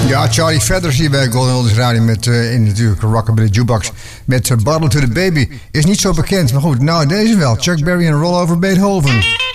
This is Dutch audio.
Ja, Charlie Feathers hier bij Golden Oldies Radio met in natuurlijk Rockabilly Jukebox met Bottle to the Baby. Is niet zo bekend, maar goed, nou deze wel. Chuck Berry en Roll Over Beethoven.